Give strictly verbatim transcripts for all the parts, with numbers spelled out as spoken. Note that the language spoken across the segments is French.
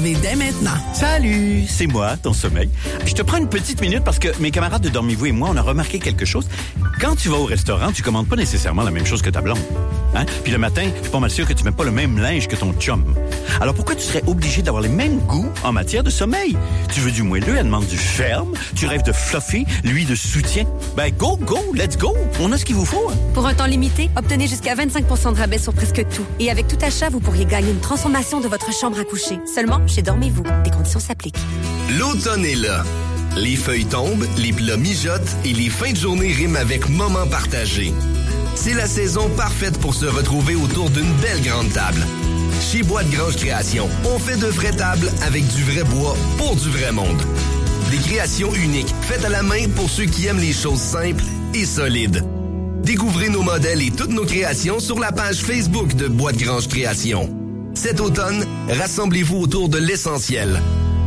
réserver dès maintenant. Salut, c'est moi, ton sommeil. Je te prends une petite minute parce que mes camarades de Dormez-vous et moi, on a remarqué quelque chose. Quand tu vas au restaurant, tu commandes pas nécessairement la même chose que ta blonde. Hein? Puis le matin, je suis pas mal sûr que tu mets pas le même linge que ton chum. Alors pourquoi tu serais obligé d'avoir les mêmes goûts en matière de sommeil? Tu veux du moelleux, elle demande du ferme. Tu rêves de fluffy, lui de soutien. Ben go, go, let's go. On a ce qu'il vous faut. Hein? Pour un temps limité, obtenez jusqu'à vingt-cinq pour cent de rabais sur presque tout. Et avec tout achat, vous pourriez gagner une transformation de votre chambre à coucher. Seulement chez Dormez-vous. Des conditions s'appliquent. L'automne est là. Les feuilles tombent, les plats mijotent et les fins de journée riment avec moments partagés. C'est la saison parfaite pour se retrouver autour d'une belle grande table. Chez Bois de Grange Création, on fait de vraies tables avec du vrai bois pour du vrai monde. Des créations uniques, faites à la main pour ceux qui aiment les choses simples et solides. Découvrez nos modèles et toutes nos créations sur la page Facebook de Bois de Grange Création. Cet automne, rassemblez-vous autour de l'essentiel.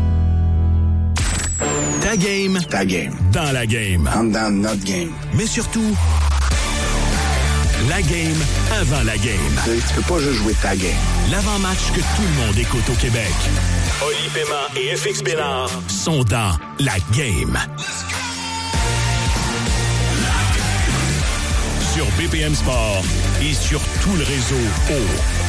Ta game. Ta game. Dans la game. I'm down notre game. Mais surtout, la game avant la game. Tu peux pas juste jouer ta game. L'avant-match que tout le monde écoute au Québec. Oli Paiement et F X Bénard sont dans la game. Sur B P M Sport et sur tout le réseau O.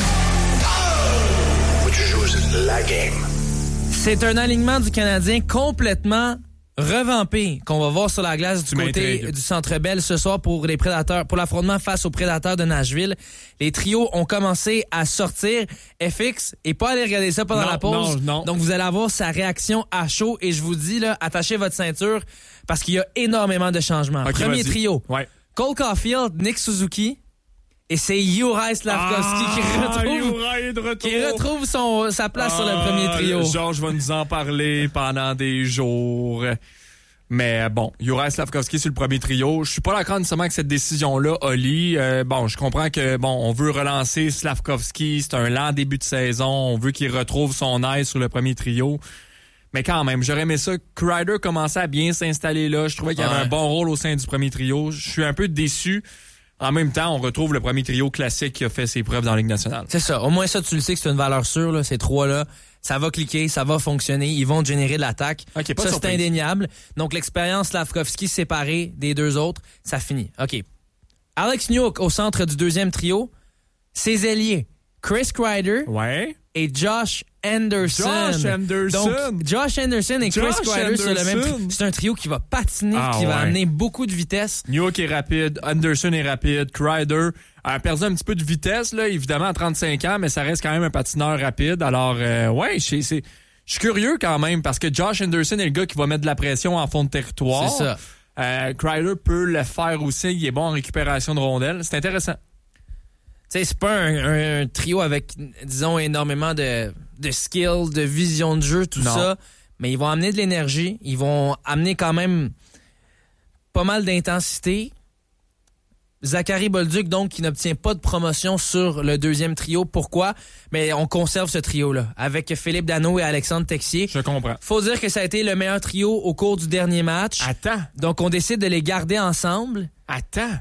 Faut que tu joues la game. C'est un alignement du Canadien complètement revampé qu'on va voir sur la glace du tu côté m'intrigues. du Centre Bell ce soir pour les Prédateurs, pour l'affrontement face aux Prédateurs de Nashville. Les trios ont commencé à sortir. F X est pas allé regarder ça pendant Non, la pause. non, non. Donc vous allez avoir sa réaction à chaud et je vous dis là, attachez votre ceinture parce qu'il y a énormément de changements. Okay, Premier vas-y. trio. Ouais. Cole Caulfield, Nick Suzuki. Et c'est Juraj Slavkovski ah, qui retrouve, Juraj est de retour. qui retrouve son, sa place ah, sur le premier trio. Georges va nous en parler pendant des jours. Mais bon, Juraj Slavkovski sur le premier trio. Je suis pas d'accord nécessairement avec cette décision-là, Oli. Euh, bon, je comprends que bon, on veut relancer Slavkovski. C'est un lent début de saison. On veut qu'il retrouve son aise sur le premier trio. Mais quand même, j'aurais aimé ça. Kreider commençait à bien s'installer là. Je trouvais qu'il ouais. avait un bon rôle au sein du premier trio. Je suis un peu déçu. En même temps, on retrouve le premier trio classique qui a fait ses preuves dans la Ligue nationale. C'est ça. Au moins ça, tu le sais que c'est une valeur sûre, là, ces trois-là. Ça va cliquer, ça va fonctionner. Ils vont générer de l'attaque. Okay, ça, c'est indéniable. Donc, l'expérience Slavkovski séparée des deux autres, ça finit. OK. Alex Newhook au centre du deuxième trio. Ses ailiers, Chris Kreider ouais. et Josh Anderson. Josh Anderson. Donc, Josh Anderson et Josh Chris Kreider sur le même trio. C'est un trio qui va patiner, ah, qui ouais. va amener beaucoup de vitesse. Newhook est rapide, Anderson est rapide, Kreider a perdu un petit peu de vitesse, là, évidemment, à trente-cinq ans, mais ça reste quand même un patineur rapide. Alors, euh, ouais, c'est, c'est, je suis curieux quand même, parce que Josh Anderson est le gars qui va mettre de la pression en fond de territoire. C'est ça. Euh, Kreider peut le faire aussi, il est bon en récupération de rondelles. C'est intéressant. Tu sais, c'est pas un, un, un trio avec, disons, énormément de, de skill, de vision de jeu, tout non. ça. Mais ils vont amener de l'énergie. Ils vont amener quand même pas mal d'intensité. Zachary Bolduc, donc, qui n'obtient pas de promotion sur le deuxième trio. Pourquoi? Mais on conserve ce trio-là avec Philippe Danault et Alexandre Texier. Je comprends. Faut dire que ça a été le meilleur trio au cours du dernier match. Attends. Donc, on décide de les garder ensemble. Attends.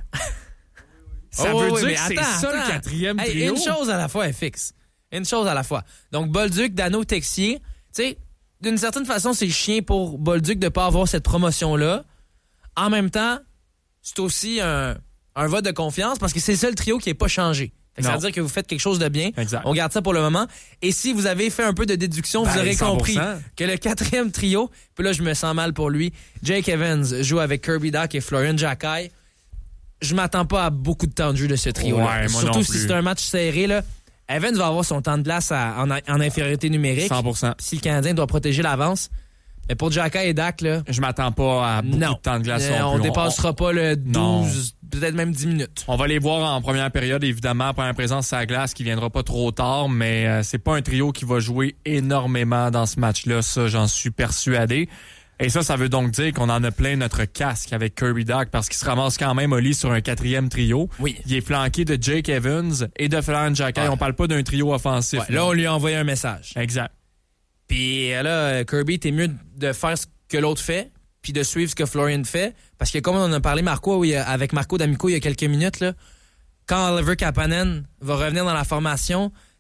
Ça oh, veut oui, dire que c'est attends, ça attends. le quatrième trio? Hey, une chose à la fois est fixe. Une chose à la fois. Donc, Bolduc, Danault, Texier. Tu sais, d'une certaine façon, c'est chien pour Bolduc de ne pas avoir cette promotion-là. En même temps, c'est aussi un, un vote de confiance parce que c'est le seul trio qui n'est pas changé. Fait que ça veut dire que vous faites quelque chose de bien. Exact. On garde ça pour le moment. Et si vous avez fait un peu de déduction, ben, vous aurez cent pour cent. compris que le quatrième trio, puis là, je me sens mal pour lui, Jake Evans joue avec Kirby Dach et Florian Jacquet. Je m'attends pas à beaucoup de temps de jeu de ce trio-là. Ouais, surtout si c'est un match serré, là. Evans va avoir son temps de glace à, en, en infériorité numérique. cent pour cent. Si le Canadien doit protéger l'avance. Mais pour Jacquet et Dach, là... Je m'attends pas à beaucoup non. de temps de glace. Euh, on plus. dépassera on... pas le douze, non. peut-être même dix minutes. On va les voir en première période, évidemment, première présence à la glace qui viendra pas trop tard, mais euh, c'est pas un trio qui va jouer énormément dans ce match-là, ça, j'en suis persuadé. Et ça, ça veut donc dire qu'on en a plein notre casque avec Kirby Dach parce qu'il se ramasse quand même, Oli, sur un quatrième trio. Oui. Il est flanqué de Jake Evans et de Florian Jacquet. Ouais. On parle pas d'un trio offensif. Ouais, là, on lui a envoyé un message. Exact. Puis là, Kirby, t'es mieux de faire ce que l'autre fait puis de suivre ce que Florian fait. Parce que comme on en a parlé Marco, oui, avec Marco D'Amico il y a quelques minutes, là, quand Oliver Kapanen va revenir dans la formation,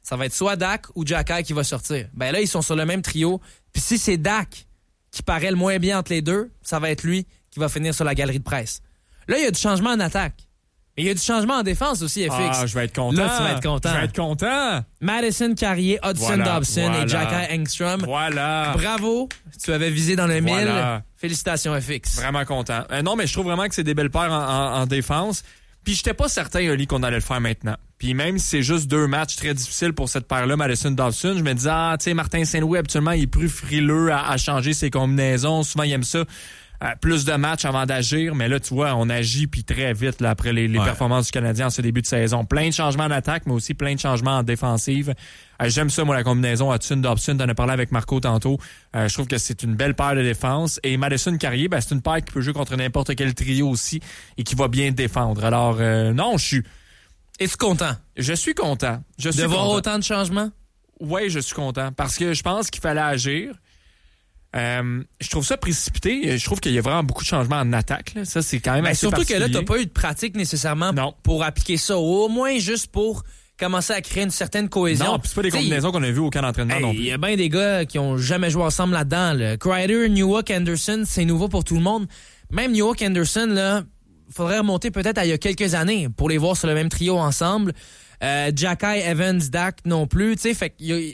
ça va être soit Dak ou Jacky qui va sortir. Ben là, ils sont sur le même trio. Puis si c'est Dak qui paraît le moins bien entre les deux, ça va être lui qui va finir sur la galerie de presse. Là, il y a du changement en attaque. Mais il y a du changement en défense aussi, F X. Ah, je vais être content. Là, tu vas être content. Je vais être content. Madison Carrier, Hudson Voilà, Dobson voilà. et Jacky Engstrom. Voilà. Bravo. Tu avais visé dans le Voilà. mille. Félicitations, F X. Vraiment content. Euh, non, mais je trouve vraiment que c'est des belles paires en, en, en défense. Puis j'étais pas certain, Oli, qu'on allait le faire maintenant. Puis même si c'est juste deux matchs très difficiles pour cette paire-là, Madison-Dobson, je me disais, ah, tu sais, Martin Saint-Louis, habituellement, il est plus frileux à, à changer ses combinaisons. Souvent, il aime ça. Euh, plus de matchs avant d'agir, mais là, tu vois, on agit puis très vite là, après les, les ouais. performances du Canadien en ce début de saison. Plein de changements en attaque, mais aussi plein de changements en défensive. Euh, j'aime ça, moi, la combinaison Hudson-Dobson. T'en as parlé avec Marco tantôt. Euh, je trouve que c'est une belle paire de défense. Et Madison-Carrier, ben, c'est une paire qui peut jouer contre n'importe quel trio aussi et qui va bien défendre. Alors, euh, non, je suis... Es-tu content? Je suis content. Je suis de voir content. autant de changements? Oui, je suis content. Parce que je pense qu'il fallait agir. Euh, je trouve ça précipité. Je trouve qu'il y a vraiment beaucoup de changements en attaque. Là. Ça, c'est quand même Ben, assez surtout que là, particulier. t'as pas eu de pratique nécessairement Non. pour appliquer ça. Au moins juste pour commencer à créer une certaine cohésion. Non, puis c'est pas des T'sais, combinaisons qu'on a vues au camp d'entraînement hey, non il plus. y a bien des gars qui ont jamais joué ensemble là-dedans. Là. Kreider, Newhook, Anderson, c'est nouveau pour tout le monde. Même Newhook, Anderson, là, faudrait remonter peut-être à il y a quelques années pour les voir sur le même trio ensemble. Euh, Jacky, Evans, Dak non plus. Tu sais, fait qu'il y a...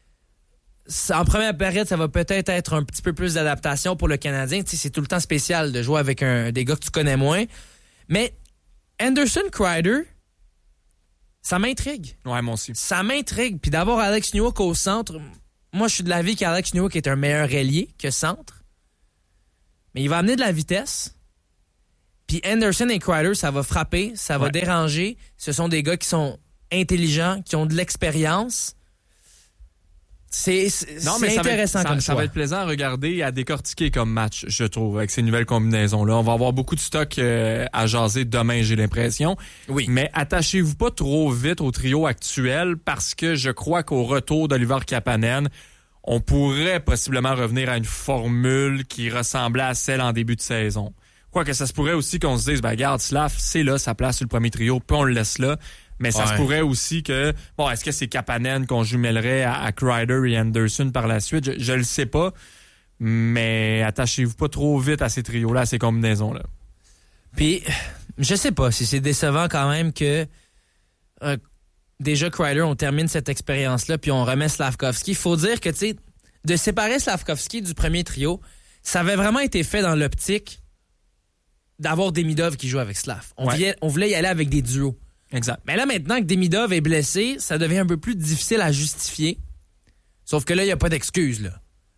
En première période, ça va peut-être être un petit peu plus d'adaptation pour le Canadien. Tu sais, c'est tout le temps spécial de jouer avec un, des gars que tu connais moins. Mais Anderson, Kreider, ça m'intrigue. Ouais, moi aussi. Ça m'intrigue. Puis d'avoir Alex Newhook au centre, moi, je suis de l'avis qu'Alex Newhook est un meilleur ailier que centre. Mais il va amener de la vitesse. Puis Anderson et Kreider, ça va frapper, ça va ouais. déranger. Ce sont des gars qui sont intelligents, qui ont de l'expérience. C'est, c'est, non, c'est mais intéressant ça va, comme ça, ça choix. va être plaisant à regarder et à décortiquer comme match, je trouve, avec ces nouvelles combinaisons-là. On va avoir beaucoup de stock euh, à jaser demain, j'ai l'impression. Oui. Mais attachez-vous pas trop vite au trio actuel parce que je crois qu'au retour d'Oliver Kapanen, on pourrait possiblement revenir à une formule qui ressemblait à celle en début de saison. Quoique ça se pourrait aussi qu'on se dise, ben regarde, Slav, c'est là sa place sur le premier trio, puis on le laisse là. Mais ça ouais. se pourrait aussi que... Bon, est-ce que c'est Kapanen qu'on jumelerait à, à Kreider et Anderson par la suite? Je, je le sais pas. Mais attachez-vous pas trop vite à ces trios-là, à ces combinaisons-là. Puis, je sais pas si c'est décevant quand même que euh, déjà Kreider, on termine cette expérience-là puis on remet Slavkovski. Il faut dire que, tu sais, de séparer Slavkovski du premier trio, ça avait vraiment été fait dans l'optique d'avoir Demidov qui joue avec Slav. On, Ouais. voulait, on voulait y aller avec des duos. Exact. Mais là, maintenant que Demidov est blessé, ça devient un peu plus difficile à justifier. Sauf que là, il n'y a pas d'excuse, là.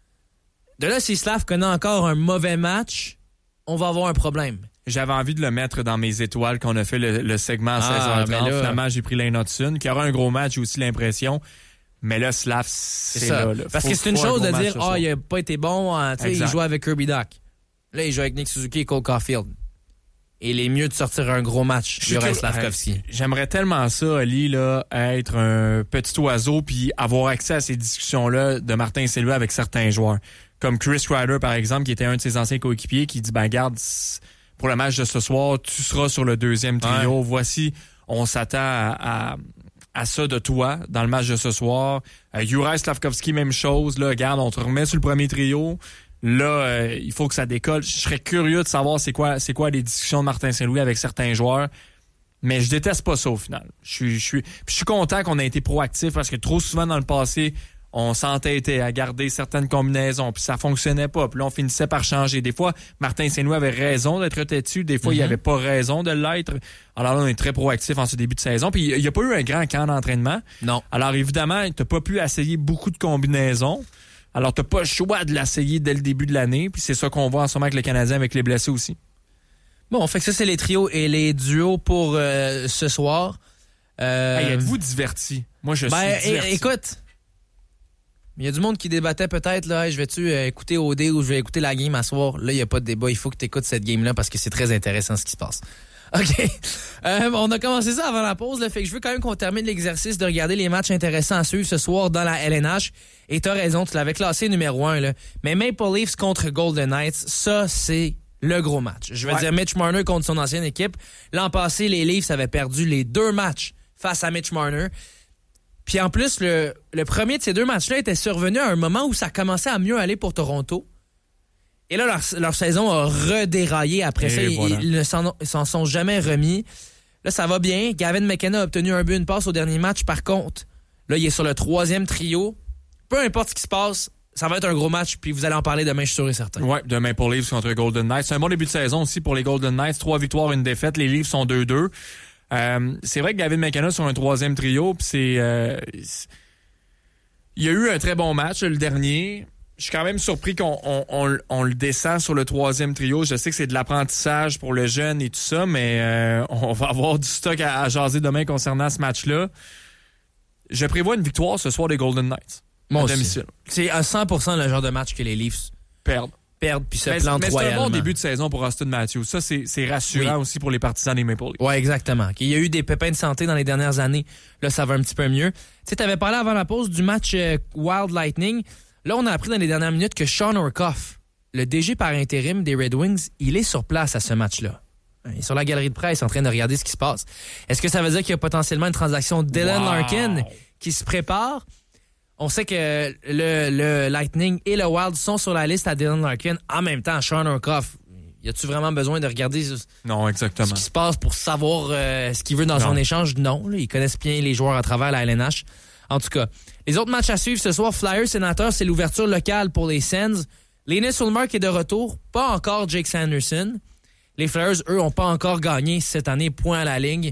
De là, si Slav connaît encore un mauvais match, on va avoir un problème. J'avais envie de le mettre dans mes étoiles qu'on a fait le, le segment à Ah, seize heures trente. mais là- Finalement, j'ai pris Lane Hudson, qui aura un gros match, j'ai aussi l'impression. Mais là, Slav, c'est, C'est ça. là. là. Parce Faut- que c'est une faut un chose gros de match dire, ce ah, soir. il a pas été bon, hein, tu sais, il Exact. joue avec Kirby Doc. Là, il joue avec Nick Suzuki et Cole Caulfield. Et il est mieux de sortir un gros match. Je Il y aurait suis curieux- Slavkovski. Hey, J'aimerais tellement ça, Ali, là, être un petit oiseau puis avoir accès à ces discussions-là de Martin Saint-Louis avec certains joueurs. Comme Chris Kreider, par exemple, qui était un de ses anciens coéquipiers, qui dit, ben, garde, pour le match de ce soir, tu seras sur le deuxième trio. Ouais. Voici, on s'attend à, à, à ça de toi dans le match de ce soir. Euh, Juraj Slavkovski, même chose, là, garde, on te remet sur le premier trio. Là, euh, il faut que ça décolle. Je serais curieux de savoir c'est quoi, c'est quoi les discussions de Martin Saint-Louis avec certains joueurs. Mais je déteste pas ça au final. Je suis, je suis, puis je suis content qu'on ait été proactif parce que trop souvent dans le passé, on s'entêtait à garder certaines combinaisons puis ça fonctionnait pas. Puis là, on finissait par changer. Des fois, Martin Saint-Louis avait raison d'être têtu. Des fois, Mm-hmm. il avait pas raison de l'être. Alors là, on est très proactif en ce début de saison. Puis il y a pas eu un grand camp d'entraînement. Non. Alors évidemment, t'as pas pu essayer beaucoup de combinaisons. Alors, t'as pas le choix de l'essayer dès le début de l'année. Puis c'est ça qu'on voit en ce moment avec le Canadien, avec les blessés aussi. Bon, fait que ça, c'est les trios et les duos pour euh, ce soir. Euh, Hey, êtes-vous divertis? Moi, je ben, suis diverti. é- écoute, il y a du monde qui débattait peut-être, là, hey, je vais-tu euh, écouter O D ou je vais écouter la game à soir? Là, il n'y a pas de débat. Il faut que tu écoutes cette game-là parce que c'est très intéressant ce qui se passe. OK. Euh, on a commencé ça avant la pause, là, fait que je veux quand même qu'on termine l'exercice de regarder les matchs intéressants à suivre ce soir dans la L N H. Et t'as raison, tu l'avais classé numéro un, là. Mais Maple Leafs contre Golden Knights, ça, c'est le gros match. Je veux Ouais. dire, Mitch Marner contre son ancienne équipe. L'an passé, les Leafs avaient perdu les deux matchs face à Mitch Marner. Puis en plus, le, le premier de ces deux matchs-là était survenu à un moment où ça commençait à mieux aller pour Toronto. Et là, leur, leur saison a redéraillé après Et ça. Ils, voilà. ils ne s'en, ils s'en sont jamais remis. Là, ça va bien. Gavin McKenna a obtenu un but, une passe au dernier match. Par contre, là, il est sur le troisième trio. Peu importe ce qui se passe, ça va être un gros match. Puis vous allez en parler demain, je suis sûr et certain. Ouais, demain pour Leafs contre Golden Knights. C'est un bon début de saison aussi pour les Golden Knights. Trois victoires, une défaite. Les Leafs sont deux deux. Euh, c'est vrai que Gavin McKenna sur un troisième trio, puis c'est... Euh, c'est... Il y a eu un très bon match, le dernier. Je suis quand même surpris qu'on on, on, on le descend sur le troisième trio. Je sais que c'est de l'apprentissage pour le jeune et tout ça, mais euh, on va avoir du stock à, à jaser demain concernant ce match-là. Je prévois une victoire ce soir des Golden Knights. Moi à aussi. domicile. C'est à cent pour cent le genre de match que les Leafs Perdre. perdent puis se Mais, plantent mais c'est un royalement. bon début de saison pour Austin Matthews. Ça, c'est, c'est rassurant Oui. aussi pour les partisans des Maple Leafs. Oui, exactement. Il y a eu des pépins de santé dans les dernières années. Là, ça va un petit peu mieux. Tu sais, t'avais parlé avant la pause du match euh, Wild Lightning. Là, on a appris dans les dernières minutes que Sean Orkoff, le D G par intérim des Red Wings, il est sur place à ce match-là. Il est sur la galerie de presse en train de regarder ce qui se passe. Est-ce que ça veut dire qu'il y a potentiellement une transaction Dylan Wow. Larkin qui se prépare? On sait que le, le Lightning et le Wild sont sur la liste à Dylan Larkin. En même temps, Sean Orkoff, y a-tu vraiment besoin de regarder ce, Non, exactement. ce qui se passe pour savoir euh, ce qu'il veut dans Non. son échange? Non, là, ils connaissent bien les joueurs à travers la L N H. En tout cas, les autres matchs à suivre ce soir, Flyers Sénateurs, c'est l'ouverture locale pour les Sens. Linus Ullmark est de retour, pas encore Jake Sanderson. Les Flyers, eux, ont pas encore gagné cette année, point à la ligne.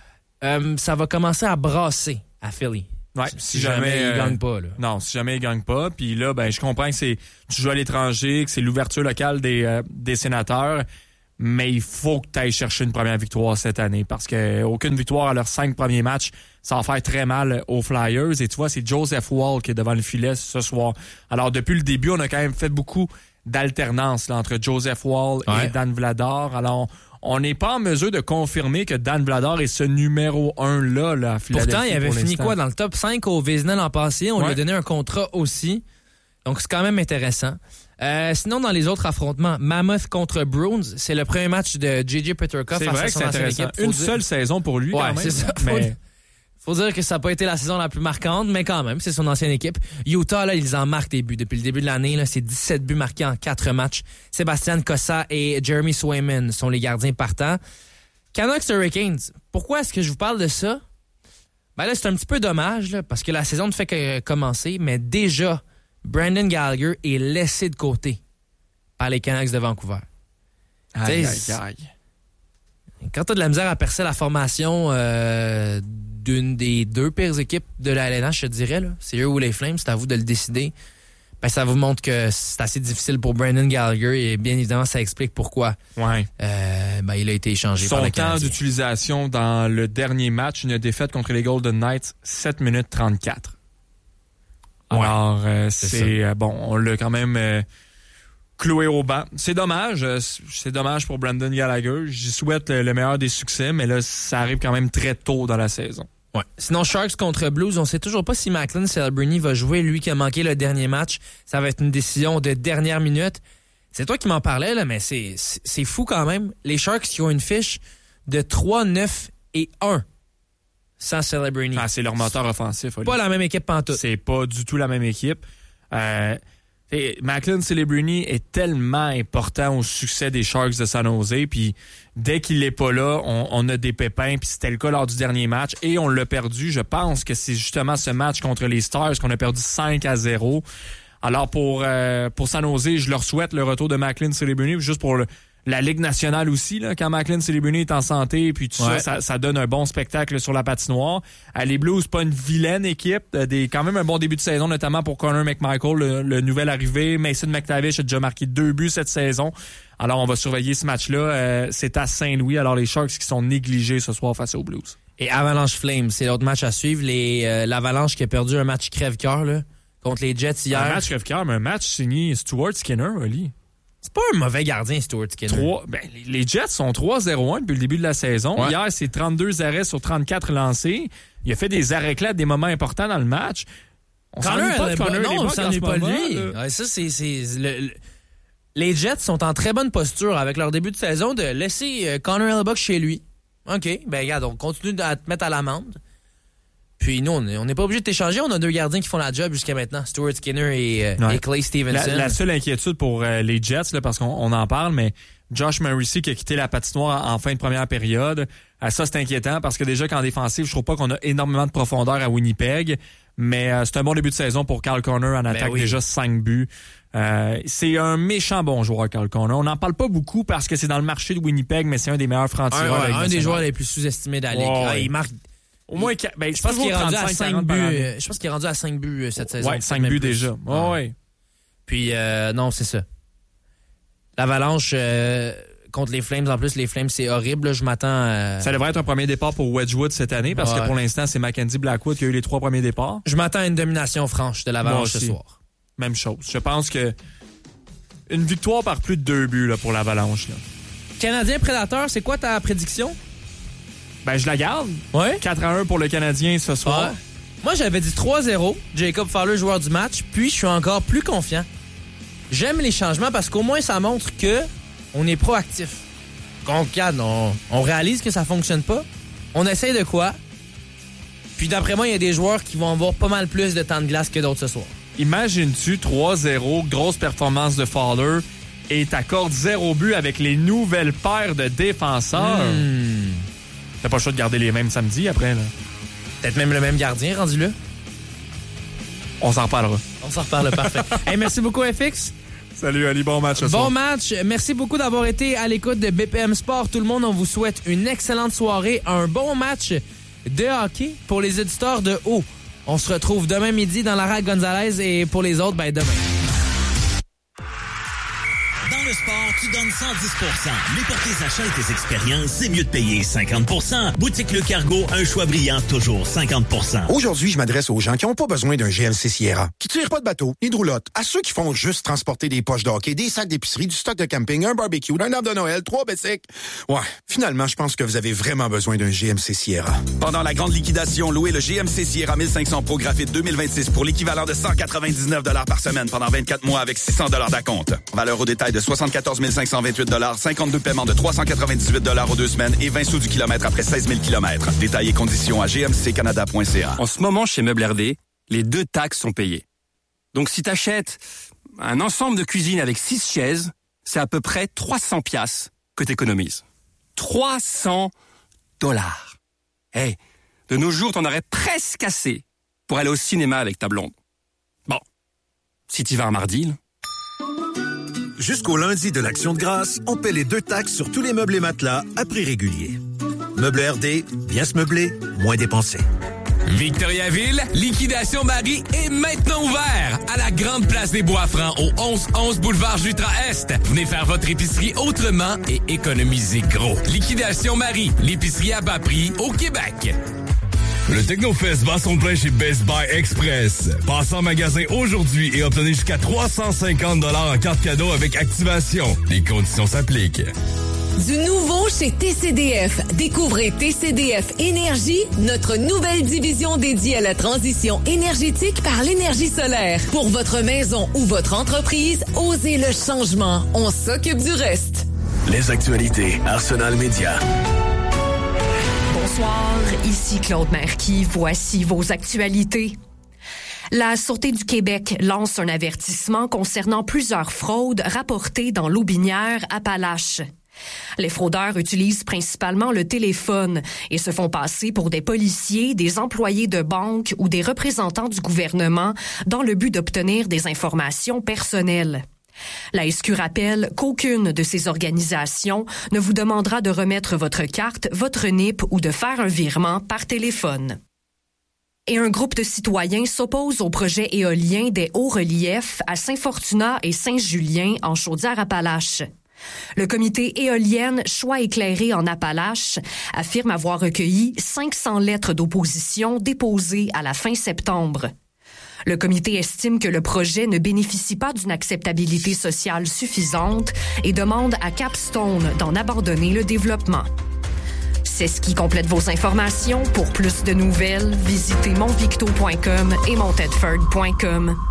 Euh, ça va commencer à brasser à Philly. Ouais, si, si jamais, jamais euh, ils gagnent pas. Là. Non, si jamais ils gagnent pas. Puis là, ben, je comprends que c'est tu joues à l'étranger, que c'est l'ouverture locale des, euh, des Sénateurs, mais il faut que tu ailles chercher une première victoire cette année parce que aucune victoire à leurs cinq premiers matchs, ça va faire très mal aux Flyers. Et tu vois, c'est Joseph Woll qui est devant le filet ce soir. Alors, depuis le début, on a quand même fait beaucoup d'alternance là, entre Joseph Woll Ouais. et Dan Vladar. Alors, on n'est pas en mesure de confirmer que Dan Vladar est ce numéro un là, là à Philadelphie. Pourtant, il avait pour fini l'instant. quoi dans le top cinq au Vézina l'an passé. On Ouais. lui a donné un contrat aussi. Donc, c'est quand même intéressant. Euh, sinon, dans les autres affrontements, Mammoth contre Bruins, c'est le premier match de J J Peterka C'est face vrai à que son c'est ancienne intéressant. équipe. Faut Une dire- seule saison pour lui, Ouais, quand même. c'est ça. Mais Faut dire que ça n'a pas été la saison la plus marquante, mais quand même, c'est son ancienne équipe. Utah, là, ils en marquent des buts. Depuis le début de l'année, là, c'est dix-sept buts marqués en quatre matchs. Sébastien Cossa et Jeremy Swayman sont les gardiens partants. Canucks Hurricanes, pourquoi est-ce que je vous parle de ça? Ben là, c'est un petit peu dommage, là, parce que la saison ne fait que commencer, mais déjà, Brandon Gallagher est laissé de côté par les Canucks de Vancouver. aïe, T'sais, aïe, aïe. Quand tu as de la misère à percer la formation euh, d'une des deux pires équipes de la L N H, je te dirais, là, c'est eux ou les Flames, c'est à vous de le décider. Ben, ça vous montre que c'est assez difficile pour Brandon Gallagher et bien évidemment, ça explique pourquoi Ouais. euh, ben, il a été échangé par Son le temps Canadien. d'utilisation dans le dernier match, une défaite contre les Golden Knights, sept minutes trente-quatre. Alors, euh, c'est c'est, euh, bon, on l'a quand même euh, cloué au banc. C'est dommage, euh, c'est dommage pour Brandon Gallagher. J'y souhaite euh, le meilleur des succès, mais là, ça arrive quand même très tôt dans la saison. Ouais. Sinon, Sharks contre Blues, on sait toujours pas si Macklin Celebrini va jouer, lui qui a manqué le dernier match. Ça va être une décision de dernière minute. C'est toi qui m'en parlais, là, mais c'est, c'est, c'est fou quand même. Les Sharks qui ont une fiche de trois, neuf et un sans Celebrini. Ah, c'est leur moteur offensif. Oli. Pas la même équipe pantoute. C'est pas du tout la même équipe. Euh, et Macklin Celebrini est tellement important au succès des Sharks de San Jose. Puis dès qu'il n'est pas là, on, on a des pépins. Puis c'était le cas lors du dernier match. Et on l'a perdu. Je pense que c'est justement ce match contre les Stars qu'on a perdu cinq à zéro. Alors pour, euh, pour San Jose, je leur souhaite le retour de Macklin Celebrini. Juste pour le, la Ligue nationale aussi, là, quand Macklin Celebrini est en santé, puis tout Ouais. ça, ça, ça donne un bon spectacle sur la patinoire. À les Blues, pas une vilaine équipe, euh, des quand même un bon début de saison, notamment pour Connor McMichael, le, le nouvel arrivé. Mason McTavish a déjà marqué deux buts cette saison. Alors on va surveiller ce match-là. Euh, c'est à Saint-Louis. Alors les Sharks qui sont négligés ce soir face aux Blues. Et Avalanche Flames, c'est l'autre match à suivre. Les, euh, L'Avalanche qui a perdu un match crève-cœur là, contre les Jets hier. Un match crève-cœur, mais un match signé Stuart Skinner, Oli. C'est pas un mauvais gardien, Stuart Skinner. Trois, ben, les- les Jets sont trois zéro un depuis le début de la saison. Ouais. Hier, c'est trente-deux arrêts sur trente-quatre lancés. Il a fait des arrêts clés à des moments importants dans le match. On s'ennuie Connor, pas de elle- Connor non, on Hellebuyck en s'ennuie ce pas de moment, lui. là. Ouais, ça, c'est, c'est, le- le- les Jets sont en très bonne posture avec leur début de saison de laisser euh, Connor Hellebuyck chez lui. OK, ben regarde, on continue à te mettre à l'amende. Puis nous, on n'est pas obligé de t'échanger. On a deux gardiens qui font la job jusqu'à maintenant, Stuart Skinner et, euh, Ouais. et Clay Stevenson. La, la seule inquiétude pour euh, les Jets, là, parce qu'on on en parle, mais Josh Morrissey qui a quitté la patinoire en, en fin de première période, euh, ça c'est inquiétant parce que déjà qu'en défensive, je trouve pas qu'on a énormément de profondeur à Winnipeg, mais euh, c'est un bon début de saison pour Kyle Connor en attaque, oui. déjà cinq buts. Euh, c'est un méchant bon joueur, Kyle Connor. On n'en parle pas beaucoup parce que c'est dans le marché de Winnipeg, mais c'est un des meilleurs francs-tireurs. Un, ouais, de la Ligue un des nationale. joueurs les plus sous-estimés de la Ligue. Ouais, Ah, ouais. il marque... Au moins, ben, Je pense qu'il est rendu à trente-cinq, cinq quarante buts. par année. euh, Je pense qu'il est rendu à cinq buts euh, cette saison. Ouais, cinq même buts plus. déjà. Ouais, ouais. Puis, euh, non, c'est ça. L'Avalanche euh, contre les Flames, en plus, les Flames, c'est horrible. Là. Je m'attends à... Ça devrait être un premier départ pour Wedgwood cette année parce Ouais. que pour l'instant, c'est Mackenzie Blackwood qui a eu les trois premiers départs. Je m'attends à une domination franche de Moi l'Avalanche ce aussi. soir. Même chose. Je pense que une victoire par plus de deux buts là, pour l'Avalanche. Là. Canadien Prédateur, c'est quoi ta prédiction? Ben, je la garde. Ouais. quatre à un pour le Canadien ce soir. Ouais. Moi, j'avais dit trois zéro. Jacob Fowler, joueur du match. Puis, je suis encore plus confiant. J'aime les changements parce qu'au moins, ça montre que on est proactif. Qu'on regarde, on, on réalise que ça fonctionne pas. On essaye de quoi? Puis, d'après moi, il y a des joueurs qui vont avoir pas mal plus de temps de glace que d'autres ce soir. Imagines-tu trois zéro, grosse performance de Fowler et t'accordes zéro but avec les nouvelles paires de défenseurs. Hmm. T'as pas le choix de garder les mêmes samedi après, là. Peut-être même le même gardien rendu là. On s'en reparlera. On s'en reparle, parfait. Hey, merci beaucoup, F X. Salut Ali, bon match ce Bon soir. match. Merci beaucoup d'avoir été à l'écoute de B P M Sport. Tout le monde, on vous souhaite une excellente soirée, un bon match de hockey pour les éditeurs de haut. On se retrouve demain midi dans la rade Gonzalez et pour les autres, ben demain. Dans le sport, tu donnes cent dix pour cent. Mais pour tes achats et tes expériences, c'est mieux de payer cinquante pour cent. Boutique Le Cargo, un choix brillant, toujours cinquante pour cent. Aujourd'hui, je m'adresse aux gens qui n'ont pas besoin d'un G M C Sierra, qui tirent pas de bateau, ni de roulotte, à ceux qui font juste transporter des poches de hockey, des sacs d'épicerie, du stock de camping, un barbecue, un arbre de Noël, trois bicycles. Ouais, finalement, je pense que vous avez vraiment besoin d'un G M C Sierra. Pendant la grande liquidation, louez le G M C Sierra mille cinq cents Pro Graphite deux mille vingt-six pour l'équivalent de cent quatre-vingt-dix-neuf dollars par semaine pendant vingt-quatre mois avec six cents dollars d'acompte. Valeur au détail de soixante-quatorze mille cinq cent vingt-huit dollars, cinquante-deux paiements de trois cent quatre-vingt-dix-huit dollars aux deux semaines et vingt sous du kilomètre après seize mille kilomètres. Détails et conditions à g m c canada point c a. En ce moment, chez Meubles R D, les deux taxes sont payées. Donc, si t'achètes un ensemble de cuisine avec six chaises, c'est à peu près trois cents piastres que t'économises. trois cents dollars. Hey, de nos jours, t'en aurais presque assez pour aller au cinéma avec ta blonde. Bon, si t'y vas un mardi, là. Jusqu'au lundi de l'Action de grâce, on paie les deux taxes sur tous les meubles et matelas à prix régulier. Meubles R D, bien se meubler, moins dépenser. Victoriaville, Liquidation Marie est maintenant ouvert à la Grande Place des Bois-Francs au onze onze boulevard Jutra-Est. Venez faire votre épicerie autrement et économisez gros. Liquidation Marie, l'épicerie à bas prix au Québec. Le Technofest bat son plein chez Best Buy Express. Passez en magasin aujourd'hui et obtenez jusqu'à trois cent cinquante dollars en carte cadeau avec activation. Les conditions s'appliquent. Du nouveau chez T C D F. Découvrez T C D F Énergie, notre nouvelle division dédiée à la transition énergétique par l'énergie solaire. Pour votre maison ou votre entreprise, osez le changement. On s'occupe du reste. Les actualités Arsenal Média. Bonsoir, ici Claude Marquis. Voici vos actualités. La Sûreté du Québec lance un avertissement concernant plusieurs fraudes rapportées dans l'Aubinière Appalaches. Les fraudeurs utilisent principalement le téléphone et se font passer pour des policiers, des employés de banque ou des représentants du gouvernement dans le but d'obtenir des informations personnelles. La S Q rappelle qu'aucune de ces organisations ne vous demandera de remettre votre carte, votre N I P ou de faire un virement par téléphone. Et un groupe de citoyens s'oppose au projet éolien des hauts reliefs à Saint-Fortunat et Saint-Julien en Chaudière-Appalaches. Le comité éolienne Choix éclairé en Appalaches affirme avoir recueilli cinq cents lettres d'opposition déposées à la fin septembre. Le comité estime que le projet ne bénéficie pas d'une acceptabilité sociale suffisante et demande à Capstone d'en abandonner le développement. C'est ce qui complète vos informations. Pour plus de nouvelles, visitez montvicto point com et montedford point com.